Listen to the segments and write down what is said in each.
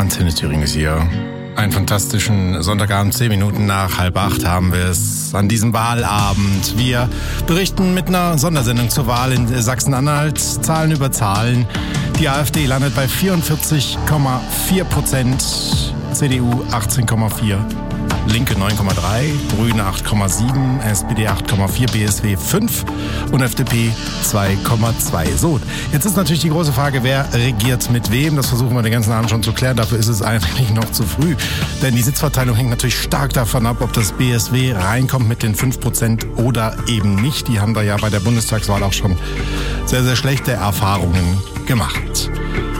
Antenne Thüringen ist hier. Einen fantastischen Sonntagabend, 10 Minuten nach 7:30 haben wir es an diesem Wahlabend. Wir berichten mit einer Sondersendung zur Wahl in Sachsen-Anhalt. Zahlen über Zahlen. Die AfD landet bei 44,4%, CDU 18,4%. Linke 9,3, Grüne 8,7, SPD 8,4, BSW 5 und FDP 2,2. So, jetzt ist natürlich die große Frage, wer regiert mit wem? Das versuchen wir den ganzen Abend schon zu klären. Dafür ist es eigentlich noch zu früh. Denn die Sitzverteilung hängt natürlich stark davon ab, ob das BSW reinkommt mit den 5% oder eben nicht. Die haben da ja bei der Bundestagswahl auch schon sehr, sehr schlechte Erfahrungen gemacht.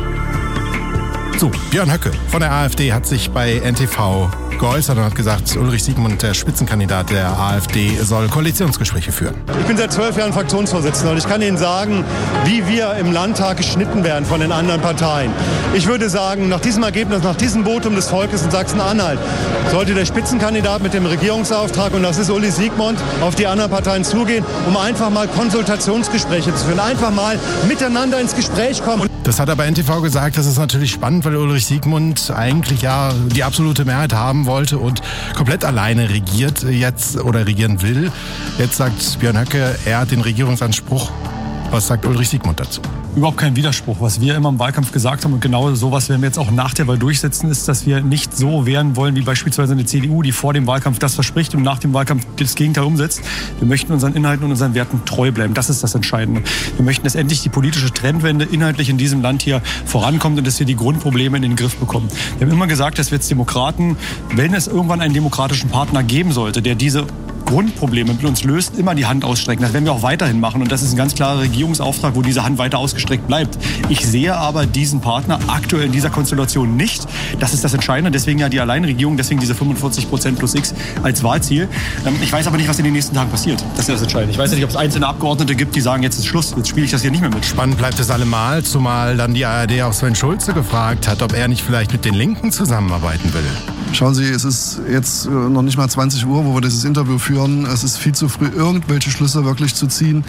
So, Björn Höcke von der AfD hat sich bei NTV geäußert und hat gesagt, Ulrich Siegmund, der Spitzenkandidat der AfD, soll Koalitionsgespräche führen. Ich bin seit 12 Jahren Fraktionsvorsitzender und ich kann Ihnen sagen, wie wir im Landtag geschnitten werden von den anderen Parteien. Ich würde sagen, nach diesem Ergebnis, nach diesem Votum des Volkes in Sachsen-Anhalt, sollte der Spitzenkandidat mit dem Regierungsauftrag, und das ist Uli Siegmund, auf die anderen Parteien zugehen, um einfach mal Konsultationsgespräche zu führen, einfach mal miteinander ins Gespräch kommen. Das hat aber NTV gesagt, das ist natürlich spannend, weil Ulrich Siegmund eigentlich ja die absolute Mehrheit haben wollte und komplett alleine regiert jetzt oder regieren will. Jetzt sagt Björn Höcke, er hat den Regierungsanspruch. Was sagt Ulrich Siegmund dazu? Überhaupt kein Widerspruch. Was wir immer im Wahlkampf gesagt haben und genau sowas werden wir jetzt auch nach der Wahl durchsetzen, ist, dass wir nicht so werden wollen wie beispielsweise eine CDU, die vor dem Wahlkampf das verspricht und nach dem Wahlkampf das Gegenteil umsetzt. Wir möchten unseren Inhalten und unseren Werten treu bleiben. Das ist das Entscheidende. Wir möchten, dass endlich die politische Trendwende inhaltlich in diesem Land hier vorankommt und dass wir die Grundprobleme in den Griff bekommen. Wir haben immer gesagt, dass wir als Demokraten, wenn es irgendwann einen demokratischen Partner geben sollte, der diese Grundprobleme mit uns löst, immer die Hand ausstrecken. Das werden wir auch weiterhin machen und das ist ein ganz klarer Regierungsauftrag, wo diese Hand weiter ausgestreckt bleibt. Ich sehe aber diesen Partner aktuell in dieser Konstellation nicht. Das ist das Entscheidende. Deswegen ja die Alleinregierung, deswegen diese 45% plus X als Wahlziel. Ich weiß aber nicht, was in den nächsten Tagen passiert. Das ist das Entscheidende. Ich weiß nicht, ob es einzelne Abgeordnete gibt, die sagen, jetzt ist Schluss, jetzt spiele ich das hier nicht mehr mit. Spannend bleibt es allemal, zumal dann die ARD auch Sven Schulze gefragt hat, ob er nicht vielleicht mit den Linken zusammenarbeiten will. Schauen Sie, es ist jetzt noch nicht mal 20 Uhr, wo wir dieses Interview führen. Es ist viel zu früh, irgendwelche Schlüsse wirklich zu ziehen.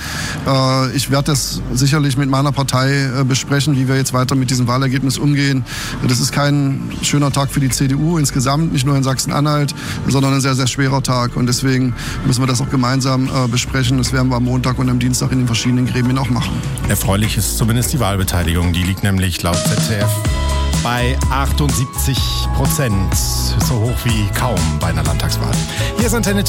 Ich werde das sicherlich mit meiner Partei besprechen, wie wir jetzt weiter mit diesem Wahlergebnis umgehen. Das ist kein schöner Tag für die CDU insgesamt, nicht nur in Sachsen-Anhalt, sondern ein sehr, sehr schwerer Tag. Und deswegen müssen wir das auch gemeinsam besprechen. Das werden wir am Montag und am Dienstag in den verschiedenen Gremien auch machen. Erfreulich ist zumindest die Wahlbeteiligung. Die liegt nämlich laut ZDF bei 78%. So hoch wie kaum bei einer Landtagswahl. Hier ist Antenne